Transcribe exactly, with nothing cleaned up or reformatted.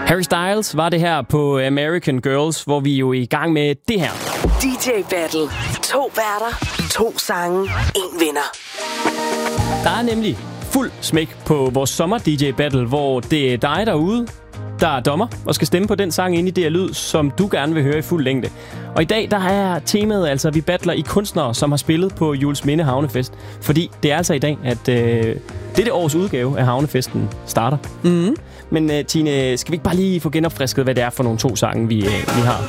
Harry Styles var det her på American Girls, hvor vi er jo i gang med det her. D J Battle. To værter, to sange, en vinder. Der er nemlig fuld smæk på vores sommer D J Battle, hvor det er dig derude, der er dommer og skal stemme på den sang ind i D R Lyd, som du gerne vil høre i fuld længde. Og i dag, der er temaet altså, at vi battler i kunstnere, som har spillet på Juelsminde Havnefest. Fordi det er altså i dag, at øh, dette års udgave af Havnefesten starter. Mm. Men uh, Tine, skal vi ikke bare lige få genopfrisket, hvad det er for nogle to sange, vi, uh, vi har?